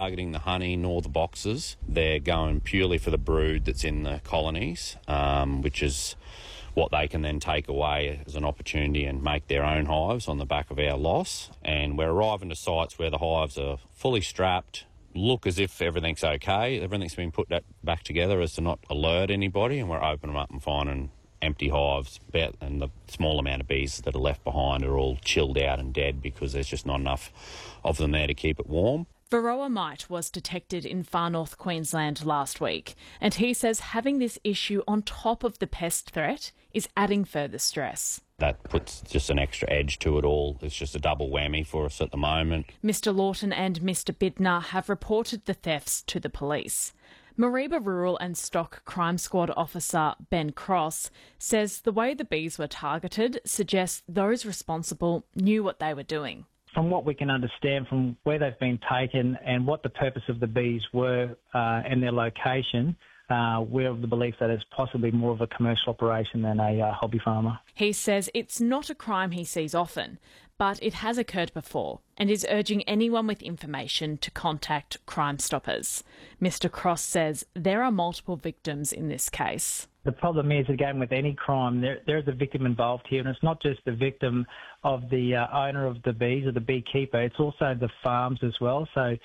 targeting the honey nor the boxes. They're going purely for the brood that's in the colonies, which is what they can then take away as an opportunity and make their own hives on the back of our loss. And we're arriving to sites where the hives are fully strapped, look as if everything's okay. Everything's been put back together as to not alert anybody, and we're opening them up and finding empty hives, and the small amount of bees that are left behind are all chilled out and dead because there's just not enough of them there to keep it warm. Varroa mite was detected in far north Queensland last week, and he says having this issue on top of the pest threat is adding further stress. That puts just an extra edge to it all. It's just a double whammy for us at the moment. Mr Lawton and Mr Bittner have reported the thefts to the police. Mareeba Rural and Stock Crime Squad officer Ben Cross says the way the bees were targeted suggests those responsible knew what they were doing. From what we can understand from where they've been taken and what the purpose of the bees were and their location, we're of the belief that it's possibly more of a commercial operation than a hobby farmer. He says it's not a crime he sees often, but it has occurred before and is urging anyone with information to contact Crime Stoppers. Mr Cross says there are multiple victims in this case. The problem is, again, with any crime, there is a victim involved here, and it's not just the victim of the owner of the bees or the beekeeper, it's also the farms as well. So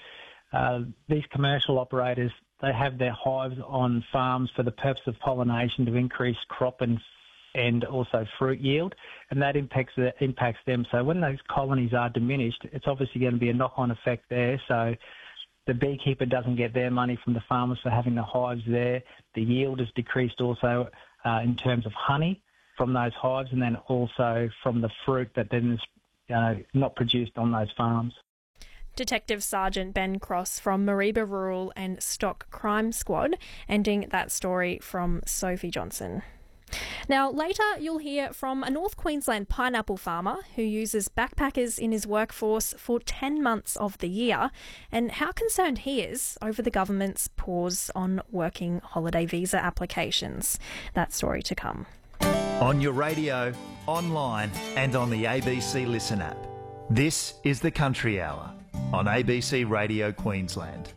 these commercial operators, they have their hives on farms for the purpose of pollination to increase crop and also fruit yield, and that impacts them. So when those colonies are diminished, it's obviously going to be a knock-on effect there. So the beekeeper doesn't get their money from the farmers for having the hives there. The yield is decreased also in terms of honey from those hives, and then also from the fruit that then is not produced on those farms. Detective Sergeant Ben Cross from Mareeba Rural and Stock Crime Squad, ending that story from Sophie Johnson. Now, later you'll hear from a North Queensland pineapple farmer who uses backpackers in his workforce for 10 months of the year and how concerned he is over the government's pause on working holiday visa applications. That story to come. On your radio, online and on the ABC Listen app. This is the Country Hour on ABC Radio Queensland.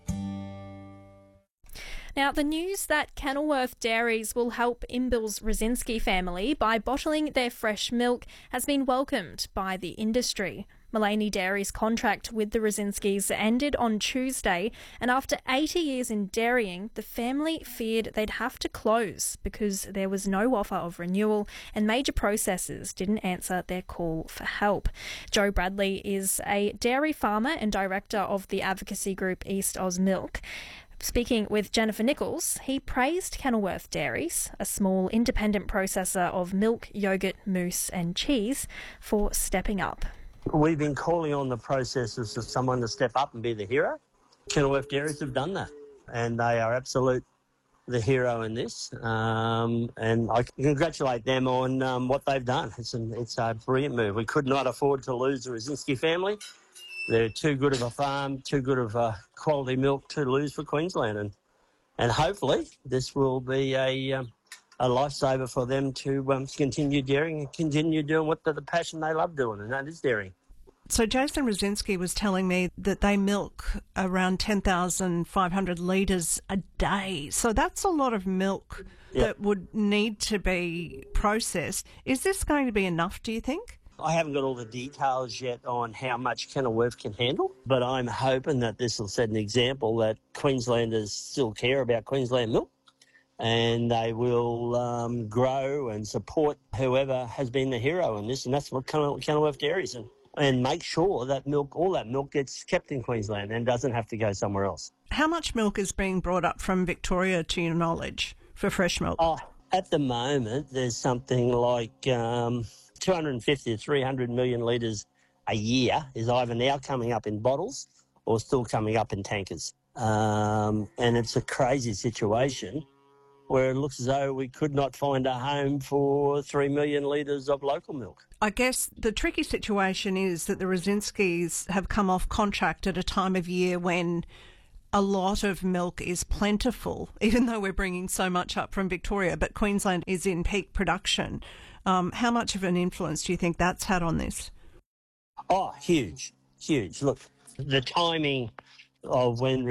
Now, the news that Kenilworth Dairies will help Imbil's Rosinski family by bottling their fresh milk has been welcomed by the industry. Mullaney Dairy's contract with the Rosinskis ended on Tuesday, and after 80 years in dairying, the family feared they'd have to close because there was no offer of renewal and major processors didn't answer their call for help. Joe Bradley is a dairy farmer and director of the advocacy group East Oz Milk. Speaking with Jennifer Nichols, he praised Kenilworth Dairies, a small independent processor of milk, yoghurt, mousse and cheese, for stepping up. We've been calling on the processors for someone to step up and be the hero. Kenilworth Dairies have done that, and they are the hero in this. And I congratulate them on what they've done. It's a brilliant move. We could not afford to lose the Rosinski family. They're too good of a farm, too good of a quality milk to lose for Queensland. And hopefully this will be a lifesaver for them to continue dairying and continue doing what the passion they love doing, and that is dairying. So Jason Rosinski was telling me that they milk around 10,500 litres a day. So that's a lot of milk that would need to be processed. Is this going to be enough, do you think? I haven't got all the details yet on how much Kenilworth can handle, but I'm hoping that this will set an example that Queenslanders still care about Queensland milk, and they will grow and support whoever has been the hero in this, and that's what Kenilworth Dairies and make sure that all that milk gets kept in Queensland and doesn't have to go somewhere else. How much milk is being brought up from Victoria, to your knowledge, for fresh milk? At the moment, there's something like 250 to 300 million litres a year is either now coming up in bottles or still coming up in tankers. And it's a crazy situation where it looks as though we could not find a home for 3 million litres of local milk. I guess the tricky situation is that the Rosinskis have come off contract at a time of year when a lot of milk is plentiful, even though we're bringing so much up from Victoria, but Queensland is in peak production. How much of an influence do you think that's had on this? Oh, huge. Look, the timing of when